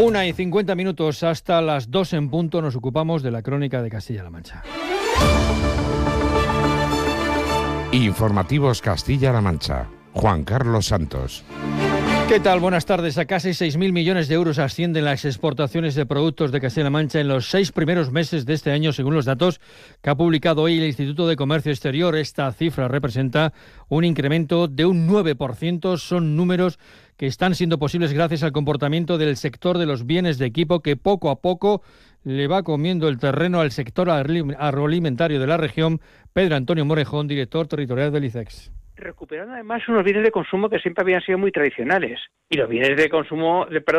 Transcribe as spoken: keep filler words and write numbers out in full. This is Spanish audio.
Una y cincuenta minutos hasta las dos en punto nos ocupamos de la crónica de Castilla-La Mancha. Informativos Castilla-La Mancha. Juan Carlos Santos. ¿Qué tal? Buenas tardes. A casi seis mil millones de euros ascienden las exportaciones de productos de Castilla-La Mancha en los seis primeros meses de este año, según los datos que ha publicado hoy el Instituto de Comercio Exterior. Esta cifra representa un incremento de un nueve por ciento. Son números que están siendo posibles gracias al comportamiento del sector de los bienes de equipo, que poco a poco le va comiendo el terreno al sector agroalimentario de la región. Pedro Antonio Morejón, director territorial del ICEX. Recuperando además unos bienes de consumo que siempre habían sido muy tradicionales. Y los bienes de consumo, de, perdón,